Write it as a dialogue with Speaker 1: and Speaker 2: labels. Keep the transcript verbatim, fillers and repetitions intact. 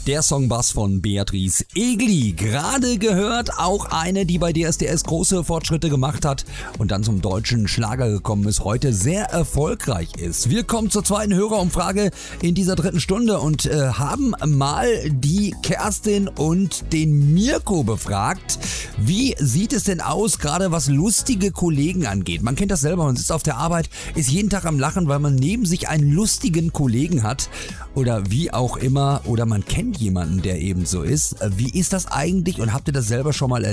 Speaker 1: Der Songbass von Beatrice Egli. Gerade gehört, auch eine, die bei D S D S große Fortschritte gemacht hat und dann zum deutschen Schlager gekommen ist, heute sehr erfolgreich ist. Wir kommen zur zweiten Hörerumfrage in dieser dritten Stunde und äh, haben mal die Kerstin und den Mirko befragt. Wie sieht es denn aus, gerade was lustige Kollegen angeht? Man kennt das selber, man sitzt auf der Arbeit, ist jeden Tag am Lachen, weil man neben sich einen lustigen Kollegen hat oder wie auch immer, oder man kennt jemanden, der eben so ist. Wie ist das eigentlich und habt ihr das selber schon mal erlebt?